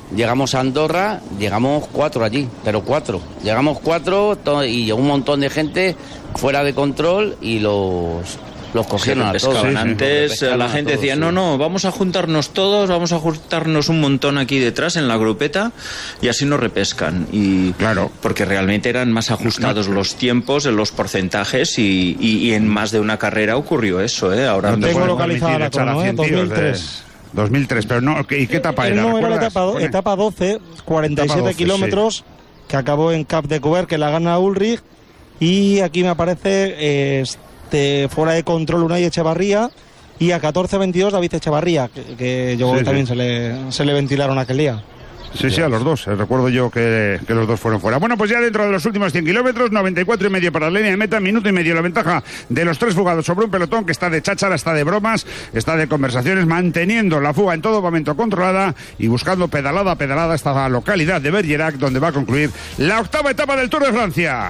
Llegamos a Andorra, llegamos 4 allí, pero 4. Llegamos 4 y llegó un montón de gente fuera de control y los cogieron a todos. Antes la gente decía, no, vamos a juntarnos todos, vamos a juntarnos un montón aquí detrás en la grupeta y así nos repescan. Y claro, porque realmente eran más ajustados los tiempos, los porcentajes y en más de una carrera ocurrió eso, ¿eh? Ahora no tengo localizada la crono, 2003. 2003, pero no, ¿y qué etapa era? No, era la etapa 12, 47 12, kilómetros, sí, que acabó en Cap de Cover, que la gana Ulrich, y aquí me aparece fuera de control Unai Echevarría, y a 14-22 David Echevarría, que yo también se le ventilaron aquel día. Sí, a los dos. Recuerdo yo que los dos fueron fuera. Bueno, pues ya dentro de los últimos 100 kilómetros, 94,5 para la línea de meta, minuto y medio la ventaja de los 3 fugados sobre un pelotón que está de cháchara, está de bromas, está de conversaciones, manteniendo la fuga en todo momento controlada y buscando pedalada a pedalada esta localidad de Bergerac, donde va a concluir la 8ª etapa del Tour de Francia.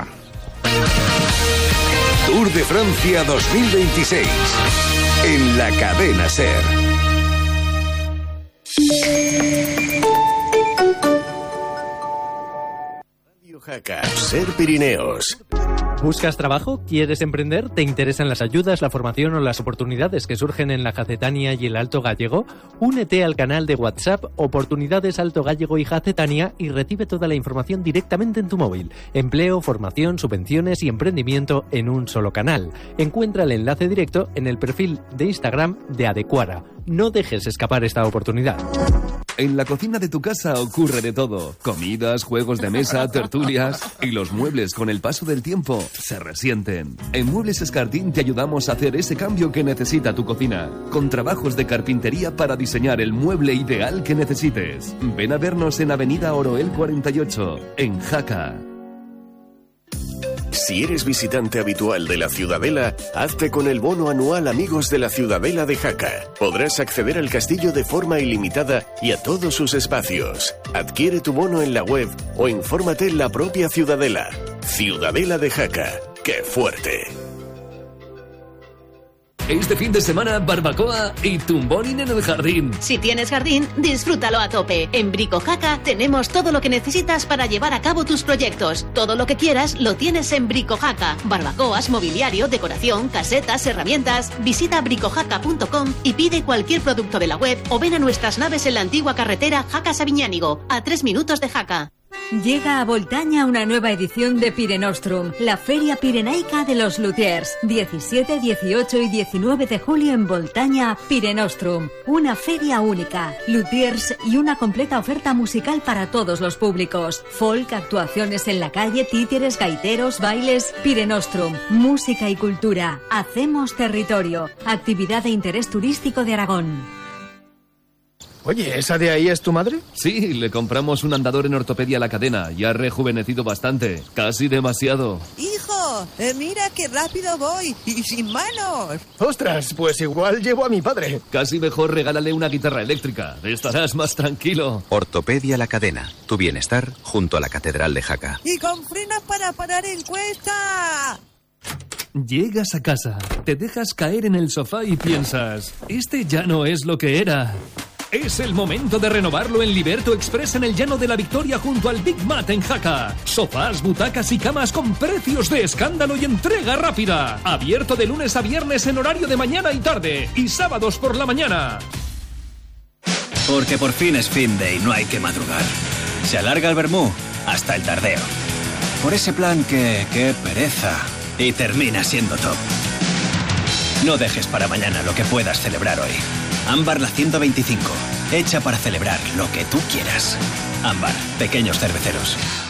Tour de Francia 2026 en la cadena SER. Radio Jaca, SER Pirineos. ¿Buscas trabajo? ¿Quieres emprender? ¿Te interesan las ayudas, la formación o las oportunidades que surgen en la Jacetania y el Alto Gállego? Únete al canal de WhatsApp Oportunidades Alto Gállego y Jacetania y recibe toda la información directamente en tu móvil. Empleo, formación, subvenciones y emprendimiento en un solo canal. Encuentra el enlace directo en el perfil de Instagram de Adecuara. No dejes escapar esta oportunidad. En la cocina de tu casa ocurre de todo. Comidas, juegos de mesa, tertulias. Y los muebles con el paso del tiempo se resienten. En Muebles Escartín te ayudamos a hacer ese cambio que necesita tu cocina. Con trabajos de carpintería para diseñar el mueble ideal que necesites. Ven a vernos en Avenida Oroel 48, en Jaca. Si eres visitante habitual de la Ciudadela, hazte con el bono anual Amigos de la Ciudadela de Jaca. Podrás acceder al castillo de forma ilimitada y a todos sus espacios. Adquiere tu bono en la web o infórmate en la propia Ciudadela. Ciudadela de Jaca. ¡Qué fuerte! Este fin de semana, barbacoa y tumboning en el jardín. Si tienes jardín, disfrútalo a tope. En Brico Jaca tenemos todo lo que necesitas para llevar a cabo tus proyectos. Todo lo que quieras lo tienes en Brico Jaca. Barbacoas, mobiliario, decoración, casetas, herramientas. Visita bricojaca.com y pide cualquier producto de la web o ven a nuestras naves en la antigua carretera Jaca-Sabiñánigo, a 3 minutos de Jaca. Llega a Voltaña una nueva edición de Pirenostrum, la Feria Pirenaica de los Luthiers. 17, 18 y 19 de julio en Voltaña, Pirenostrum. Una feria única, luthiers y una completa oferta musical para todos los públicos. Folk, actuaciones en la calle, títeres, gaiteros, bailes. Pirenostrum, música y cultura. Hacemos territorio. Actividad de interés turístico de Aragón. Oye, ¿esa de ahí es tu madre? Sí, le compramos un andador en ortopedia a la cadena y ha rejuvenecido bastante, casi demasiado. ¡Hijo! Mira qué rápido voy y sin manos. ¡Ostras! Pues igual llevo a mi padre. Casi mejor regálale una guitarra eléctrica, estarás más tranquilo. Ortopedia La Cadena, tu bienestar junto a la Catedral de Jaca. ¡Y con frenos para parar en cuesta! Llegas a casa, te dejas caer en el sofá y piensas, este ya no es lo que era. Es el momento de renovarlo en Liberto Express en el Llano de la Victoria junto al Big Mat en Jaca. Sofás, butacas y camas con precios de escándalo y entrega rápida. Abierto de lunes a viernes en horario de mañana y tarde y sábados por la mañana. Porque por fin es fin de y no hay que madrugar. Se alarga el vermú hasta el tardeo. Por ese plan que... ¡qué pereza! Y termina siendo top. No dejes para mañana lo que puedas celebrar hoy. Ámbar la 125, hecha para celebrar lo que tú quieras. Ámbar, pequeños cerveceros.